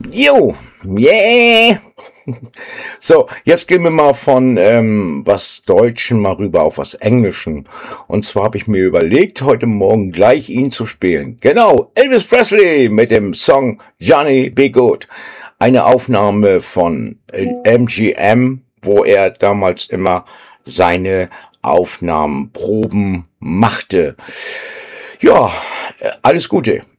Jo, yeah. So, jetzt gehen wir mal von was Deutschen mal rüber auf was Englischen. Und zwar habe ich mir überlegt, heute Morgen gleich ihn zu spielen. Genau, Elvis Presley mit dem Song Johnny Be Good. Eine Aufnahme von MGM, wo er damals immer seine Aufnahmen, Proben machte. Ja, alles Gute.